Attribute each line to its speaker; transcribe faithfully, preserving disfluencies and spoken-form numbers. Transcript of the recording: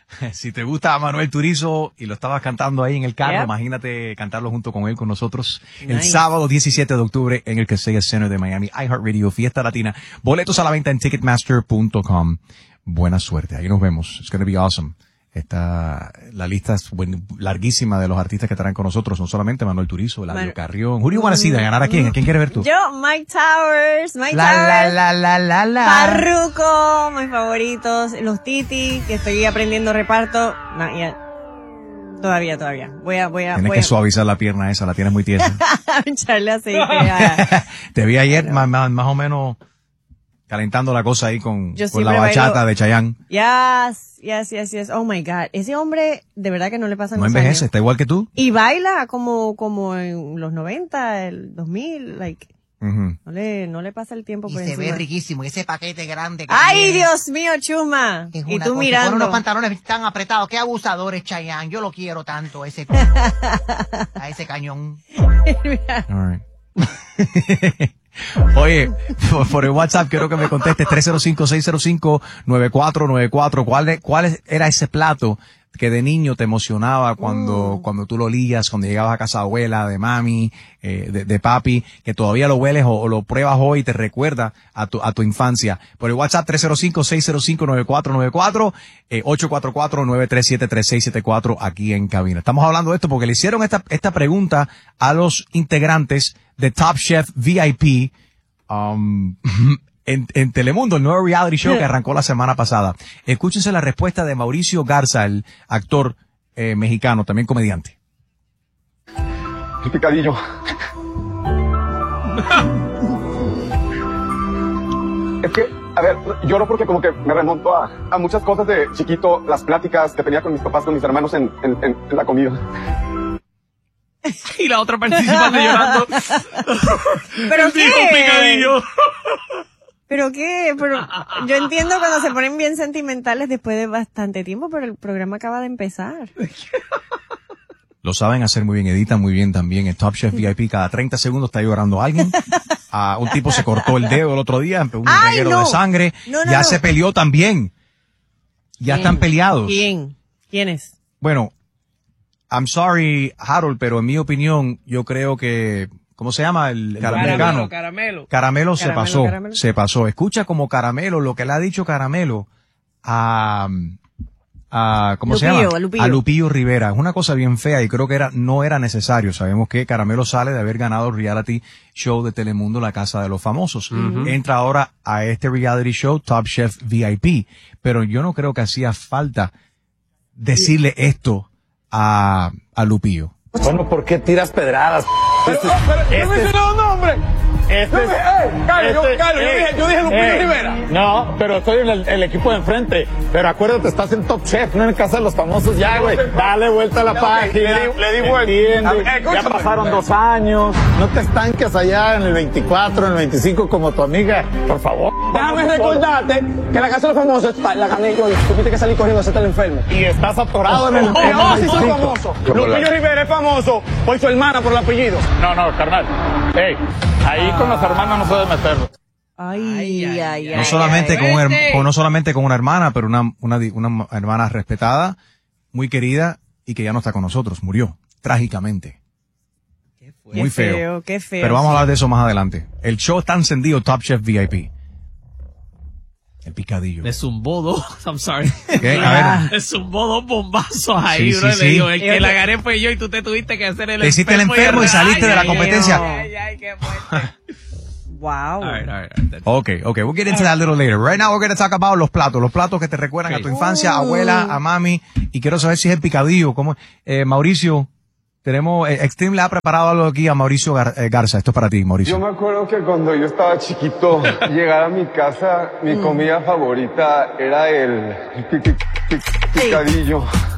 Speaker 1: Si te gusta Manuel Turizo y lo estabas cantando ahí en el carro,
Speaker 2: Yep.
Speaker 1: imagínate cantarlo junto con él, con nosotros,
Speaker 2: Nice.
Speaker 1: el sábado diecisiete de octubre en el Casella Center de Miami, iHeartRadio, Fiesta Latina. Boletos a la venta en ticketmaster punto com. Buena suerte, ahí nos vemos. It's gonna be awesome. Está, la lista es buen- larguísima de los artistas que estarán con nosotros, no solamente Manuel Turizo, Eladio
Speaker 2: Manu-
Speaker 1: Carrión. Who do you wanna see, Dayan? ¿A quién? ¿A quién quieres ver tú?
Speaker 2: Yo, Mike Towers, Mike
Speaker 1: La, la,
Speaker 2: Towers.
Speaker 1: la, la, la, la.
Speaker 2: Farruko, mis favoritos. Los Titi, que estoy aprendiendo reparto. No, ya. Todavía, todavía. Voy a, voy a,
Speaker 1: Tienes
Speaker 2: voy
Speaker 1: que
Speaker 2: a
Speaker 1: suavizar la pierna esa, la tienes muy tiesa.
Speaker 2: echarle aceite. a-
Speaker 1: Te vi ayer más, más, más o menos calentando la cosa ahí con,
Speaker 2: Yo
Speaker 1: con la
Speaker 2: siempre
Speaker 1: bachata
Speaker 2: bailo-
Speaker 1: de Chayanne.
Speaker 2: Yes, yes, yes, yes. Oh my God. Ese hombre, de verdad que no le pasan
Speaker 1: No
Speaker 2: los
Speaker 1: envejece,
Speaker 2: años.
Speaker 1: está igual que tú.
Speaker 2: Y baila como, como en los noventa, el dos mil, like,
Speaker 1: Ujú.
Speaker 2: no le, no le pasa el tiempo
Speaker 3: Y
Speaker 2: por
Speaker 3: se
Speaker 2: encima.
Speaker 3: ve riquísimo. Y ese paquete grande que
Speaker 2: Ay,
Speaker 3: tiene,
Speaker 2: Dios mío, Chuma.
Speaker 3: que es
Speaker 2: Y
Speaker 3: una
Speaker 2: tú
Speaker 3: cosa.
Speaker 2: mirando.
Speaker 3: Con unos pantalones tan apretados. Qué abusadores, Chayanne. Yo lo quiero tanto, ese a ese cañón.
Speaker 1: All right. Oye, por, por el WhatsApp quiero que me contestes tres cero cinco, seis cero cinco, nueve cuatro nueve cuatro. ¿Cuál, de- cuál es- era ese plato que de niño te emocionaba cuando,
Speaker 2: Mm.
Speaker 1: cuando tú lo olías, cuando llegabas a casa de abuela, de mami, eh, de, de papi, que todavía lo hueles o, o lo pruebas hoy y te recuerda a tu, a tu infancia? Por el WhatsApp tres cero cinco, seis cero cinco, nueve cuatro nueve cuatro, eh, ocho cuatro cuatro, nueve tres siete, tres seis siete cuatro aquí en cabina. Estamos hablando de esto porque le hicieron esta, esta pregunta a los integrantes de Top Chef V I P, um, en, en Telemundo, el nuevo reality show que arrancó la semana pasada. Escúchense la respuesta de Mauricio Garza, el actor eh, mexicano, también comediante.
Speaker 4: El picadillo. Es que, a ver, lloro porque como que me remonto a, a muchas cosas de chiquito, las pláticas que tenía con mis papás, con mis hermanos en, en, en, en la comida.
Speaker 5: Y la otra participante llorando.
Speaker 2: ¿Pero
Speaker 5: El tipo
Speaker 2: qué?
Speaker 5: picadillo.
Speaker 2: ¿Pero qué? Pero yo entiendo cuando se ponen bien sentimentales después de bastante tiempo, pero el programa acaba de empezar.
Speaker 1: Lo saben hacer muy bien, editan muy bien también. El Top Chef V I P cada treinta segundos está llorando a alguien. A un tipo se cortó el dedo el otro día, un
Speaker 2: ¡Ay,
Speaker 1: reguero
Speaker 2: no!
Speaker 1: de sangre.
Speaker 2: No, no,
Speaker 1: ya
Speaker 2: no.
Speaker 1: se peleó también. Ya
Speaker 2: ¿Quién?
Speaker 1: están peleados.
Speaker 2: ¿Quién? ¿Quién es?
Speaker 1: Bueno, I'm sorry, Harold, pero en mi opinión, yo creo que, ¿cómo se llama? El, el
Speaker 5: Caramelo,
Speaker 1: americano.
Speaker 5: caramelo.
Speaker 1: Caramelo se
Speaker 2: Caramelo,
Speaker 1: pasó,
Speaker 2: Caramelo.
Speaker 1: se pasó. Escucha como Caramelo, lo que le ha dicho Caramelo a, a ¿cómo se
Speaker 2: Lupillo,
Speaker 1: llama?
Speaker 2: a Lupillo.
Speaker 1: A Lupillo Rivera. Es una cosa bien fea y creo que era, no era necesario. Sabemos que Caramelo sale de haber ganado el reality show de Telemundo, La Casa de los Famosos. Entra ahora a este reality show, Top Chef V I P. Pero yo no creo que hacía falta decirle esto a, a Lupillo.
Speaker 6: Bueno, ¿por qué tiras pedradas?
Speaker 4: Pero, oh, pero, no he mencionado nombre.
Speaker 6: Este
Speaker 4: No me- eh, Carlos, yo-
Speaker 6: este-
Speaker 4: Carlos, yo
Speaker 6: eh,
Speaker 4: dije- yo dije Lupillo
Speaker 6: eh,
Speaker 4: Rivera.
Speaker 6: No, pero estoy en el, el equipo de enfrente. Pero acuérdate, estás en Top Chef, no en Casa de los Famosos ya, güey. Dale vuelta a la
Speaker 4: Le-
Speaker 6: página.
Speaker 4: le di- le di vuelta.
Speaker 6: Entiende.
Speaker 4: A ver,
Speaker 6: Ya
Speaker 4: escúchame.
Speaker 6: pasaron dos años. No te estanques allá en el veinticuatro, en el veinticinco como tu amiga. Por favor.
Speaker 4: Déjame recordarte que la casa de los famosos está- la gané yo y tuviste que salir corriendo a hacerte el enfermo.
Speaker 6: Y estás atorado en el, en el
Speaker 4: No, sí soy
Speaker 6: veinticinco.
Speaker 4: famoso. Lupillo Rivera es famoso por su hermana, por el apellido.
Speaker 6: No, no, carnal. Ey, ahí con los hermanos no se debe meterlo.
Speaker 2: Ay, ay, ay.
Speaker 1: No
Speaker 2: ay,
Speaker 1: solamente
Speaker 2: ay.
Speaker 1: con, un her-
Speaker 5: Vete.
Speaker 1: con- no solamente con una hermana, pero una, una, di- una hermana respetada, muy querida y que ya no está con nosotros, murió trágicamente. Muy
Speaker 2: Qué
Speaker 1: feo.
Speaker 2: feo, qué feo.
Speaker 1: Pero vamos a hablar de eso más adelante. El show está encendido, Top Chef V I P. El picadillo.
Speaker 5: Le zumbó dos, I'm sorry.
Speaker 1: ¿Qué? A ver.
Speaker 5: Le zumbó dos bombazos ahí,
Speaker 1: Sí,
Speaker 5: bro.
Speaker 1: sí,
Speaker 5: Le
Speaker 1: sí.
Speaker 5: digo, el que la gané fue yo y tú te tuviste que hacer el
Speaker 1: Te hiciste el enfermo y saliste de la
Speaker 5: Ay,
Speaker 1: competencia.
Speaker 5: Ay, ay, ay, qué fuerte.
Speaker 2: Wow.
Speaker 5: All right, all right, all right.
Speaker 1: Okay, okay, we'll get into that a little later. Right now we're going to talk about los platos, los platos que te recuerdan
Speaker 5: Ok.
Speaker 1: a tu infancia, abuela, a mami, y quiero saber si es el picadillo. ¿Cómo? Eh, Mauricio, tenemos, eh, Extreme le ha preparado algo aquí a Mauricio Gar- eh, Garza. Esto es para ti,
Speaker 4: Yo
Speaker 1: Mauricio.
Speaker 4: me acuerdo que cuando yo estaba chiquito, llegar a mi casa, mi comida favorita era el pic- pic- pic- picadillo.